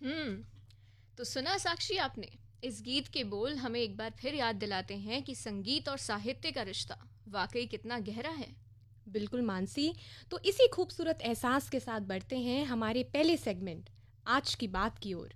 हम्म। तो सुना साक्षी आपने, इस गीत के बोल हमें एक बार फिर याद दिलाते हैं कि संगीत और साहित्य का रिश्ता वाकई कितना गहरा है। बिल्कुल मानसी। तो इसी खूबसूरत एहसास के साथ बढ़ते हैं हमारे पहले सेगमेंट आज की बात की ओर।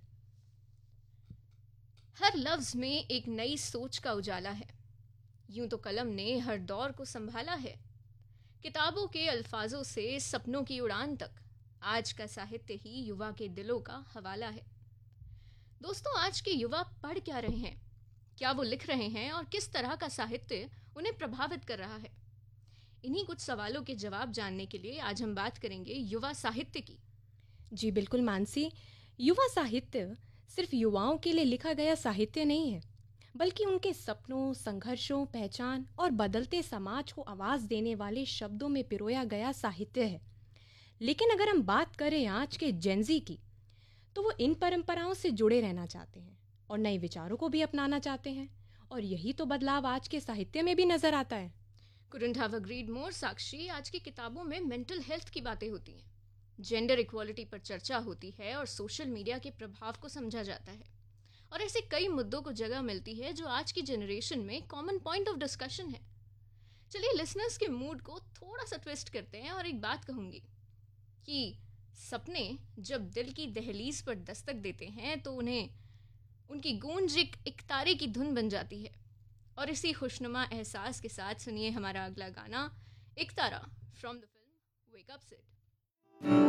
हर लफ्ज में एक नई सोच का उजाला है। यूं तो कलम ने हर दौर को संभाला है। किताबों के अल्फाजों से सपनों की उड़ान तक आज का साहित्य ही युवा के दिलों का हवाला है। दोस्तों, आज के युवा पढ़ क्या रहे हैं, क्या वो लिख रहे हैं और किस तरह का साहित्य उन्हें प्रभावित कर रहा है? इन्हीं कुछ सवालों के जवाब जानने के लिए आज हम बात करेंगे युवा साहित्य की। जी बिल्कुल मानसी। युवा साहित्य सिर्फ युवाओं के लिए लिखा गया साहित्य नहीं है, बल्कि उनके सपनों, संघर्षों, पहचान और बदलते समाज को आवाज़ देने वाले शब्दों में पिरोया गया साहित्य है। लेकिन अगर हम बात करें आज के जेंजी की, तो वो इन परंपराओं से जुड़े रहना चाहते हैं और नए विचारों को भी अपनाना चाहते हैं। और यही तो बदलाव आज के साहित्य में भी नजर आता है। कुडंट हैव अग्रीड मोर साक्षी। आज की किताबों में मेंटल हेल्थ की बातें होती हैं, जेंडर इक्वालिटी पर चर्चा होती है और सोशल मीडिया के प्रभाव को समझा जाता है। और ऐसे कई मुद्दों को जगह मिलती है जो आज की जनरेशन में कॉमन पॉइंट ऑफ डिस्कशन है। चलिए लिसनर्स के मूड को थोड़ा सा ट्विस्ट करते हैं और एक बात कहूंगी कि सपने जब दिल की दहलीज पर दस्तक देते हैं तो उन्हें उनकी गूंज एक तारे की धुन बन जाती है। और इसी खुशनुमा एहसास के साथ सुनिए हमारा अगला गाना, एक तारा from the film wake up Sid.